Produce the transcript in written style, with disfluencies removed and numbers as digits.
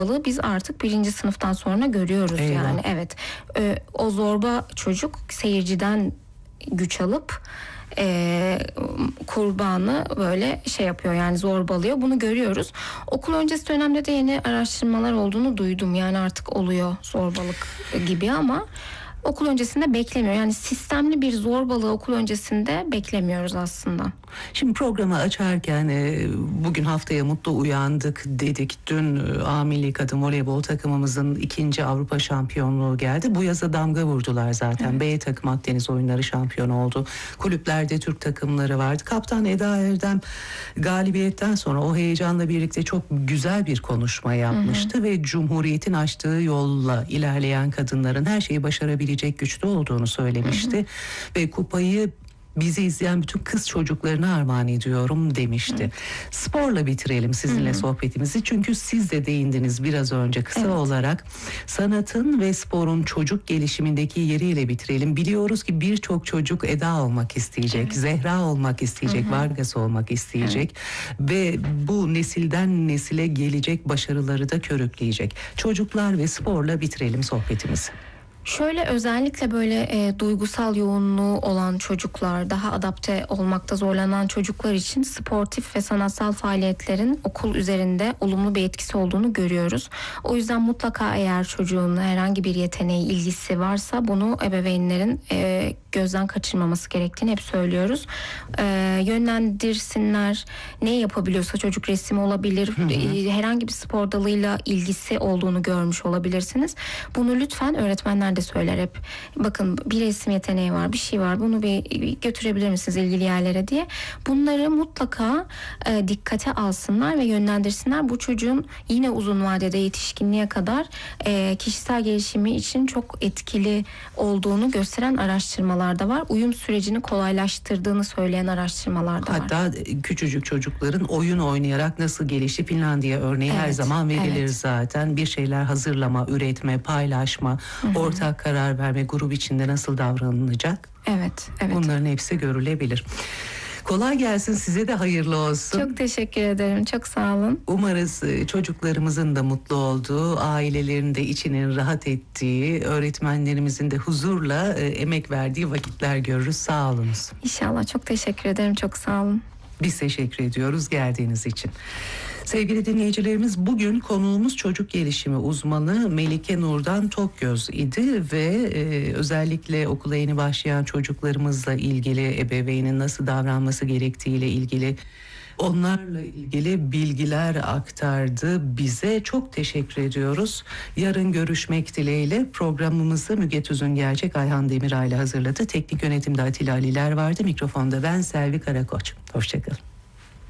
biz artık 1. sınıftan sonra görüyoruz. Eyvah. Yani evet, o zorba çocuk seyirciden güç alıp kurbanı böyle şey yapıyor, yani zorbalıyor, bunu görüyoruz. Okul öncesi dönemde de yeni araştırmalar olduğunu duydum, yani artık oluyor zorbalık gibi ama okul öncesinde beklemiyor. Yani sistemli bir zorbalığı okul öncesinde beklemiyoruz aslında. Şimdi programı açarken bugün haftaya mutlu uyandık dedik. Dün A Milli Kadın Voleybol takımımızın 2. Avrupa şampiyonluğu geldi. Bu yaza damga vurdular zaten. Evet. B takım Akdeniz oyunları şampiyonu oldu. Kulüplerde Türk takımları vardı. Kaptan Eda Erdem galibiyetten sonra o heyecanla birlikte çok güzel bir konuşma yapmıştı. Ve Cumhuriyet'in açtığı yolla ilerleyen kadınların her şeyi başarabilecek güçte olduğunu söylemişti. Ve kupayı bizi izleyen bütün kız çocuklarına armağan ediyorum demişti. Sporla bitirelim sizinle sohbetimizi. Çünkü siz de değindiniz biraz önce kısa olarak. Sanatın ve sporun çocuk gelişimindeki yeriyle bitirelim. Biliyoruz ki birçok çocuk Eda olmak isteyecek, Zehra olmak isteyecek, Vargas olmak isteyecek. Ve bu nesilden nesile gelecek başarıları da körükleyecek. Çocuklar ve sporla bitirelim sohbetimizi. Şöyle, özellikle böyle duygusal yoğunluğu olan çocuklar, daha adapte olmakta zorlanan çocuklar için sportif ve sanatsal faaliyetlerin okul üzerinde olumlu bir etkisi olduğunu görüyoruz. O yüzden mutlaka eğer çocuğun herhangi bir yeteneği, ilgisi varsa bunu ebeveynlerin gözden kaçırmaması gerektiğini hep söylüyoruz. Yönlendirsinler. Ne yapabiliyorsa çocuk, resim olabilir, herhangi bir spor dalıyla ilgisi olduğunu görmüş olabilirsiniz. Bunu lütfen, öğretmenler de söyler hep. Bakın, bir resim yeteneği var, bir şey var, bunu bir götürebilir misiniz ilgili yerlere diye. Bunları mutlaka dikkate alsınlar ve yönlendirsinler. Bu çocuğun yine uzun vadede yetişkinliğe kadar kişisel gelişimi için çok etkili olduğunu gösteren araştırmalar da var. Uyum sürecini kolaylaştırdığını söyleyen araştırmalar da var. Hatta küçücük çocukların oyun oynayarak nasıl gelişti, Finlandiya örneği her zaman verilir zaten. Bir şeyler hazırlama, üretme, paylaşma, ortak karar verme, grup içinde nasıl davranılacak? Evet. Bunların hepsi görülebilir. Kolay gelsin, size de hayırlı olsun. Çok teşekkür ederim, çok sağ olun. Umarız çocuklarımızın da mutlu olduğu, ailelerin de içinin rahat ettiği, öğretmenlerimizin de huzurla emek verdiği vakitler görürüz. Sağ olunuz. İnşallah, çok teşekkür ederim, çok sağ olun. Biz teşekkür ediyoruz geldiğiniz için. Sevgili dinleyicilerimiz, bugün konuğumuz çocuk gelişimi uzmanı Melike Nurdan Tokgöz idi ve özellikle okula yeni başlayan çocuklarımızla ilgili, ebeveynin nasıl davranması gerektiğiyle ilgili, onlarla ilgili bilgiler aktardı bize. Çok teşekkür ediyoruz. Yarın görüşmek dileğiyle. Programımızı Müge Tüzün Gerçek, Ayhan Demiray ile hazırladı. Teknik yönetimde Atilla Aliler vardı. Mikrofonda ben Selvi Karakoç. Hoşçakalın.